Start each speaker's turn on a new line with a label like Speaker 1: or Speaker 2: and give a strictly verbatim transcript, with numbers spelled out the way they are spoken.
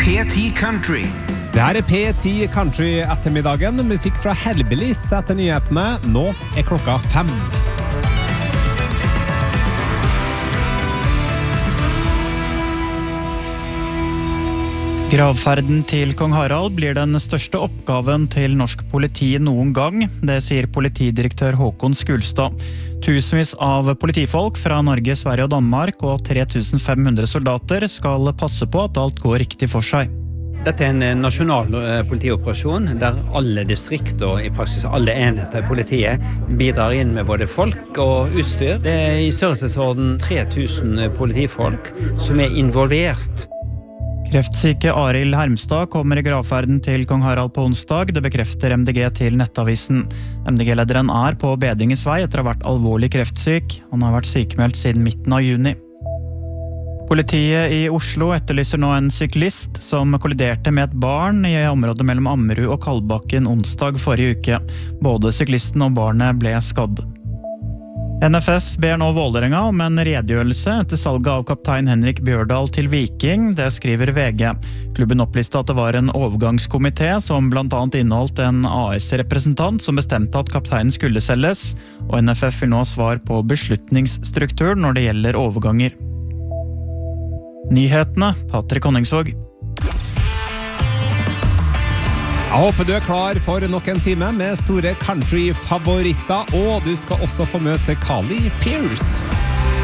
Speaker 1: P ti Country.
Speaker 2: Det her er P ti Country ettermiddagen. Musikk fra Hellbillies etter nyhetene. Nå er klokka fem.
Speaker 3: Gravferden til kong Harald blir den største oppgaven til norsk politi noen gang, det sier politidirektør Håkon Skulstad. Tusenvis av politifolk fra Norge, Sverige og Danmark og tre tusen fem hundre soldater skal passe på at alt går riktig for seg.
Speaker 4: Dette er en nasjonal politioperasjon der alle distrikt og i praksis alle enheter i politiet bidrar inn med både folk og utstyr. Det er i størrelsesorden tre tusen politifolk som er involvert.
Speaker 3: Kreftsyke Arild Hermstad kommer i gravferden til kong Harald på onsdag. Det bekrefter M D G til Nettavisen. M D G-lederen er på bedringens vei etter å ha vært alvorlig kreftsyk. Han har vært sykemeldt siden midten av juni. Politiet i Oslo etterlyser nå en syklist som kolliderte med et barn i området mellom Ammerud og Kalbakken onsdag forrige uke. Både syklisten og barnet ble skadd. N F F ber nå Vålerenga om en redegjørelse etter salget av kaptein Henrik Bjørdal til Viking, det skriver V G. Klubben opplyste at det var en overgangskomité som blant annet inneholdt en A S-representant som bestemte at kapteinen skulle selges, og N F F vil nå ha svar på beslutningsstruktur når det gjelder overganger. Nyhetene, Patrick Honningsvåg.
Speaker 2: Jeg håper du er klar for nok en time med store country-favoritter, og du skal også få møte Carly Pearce.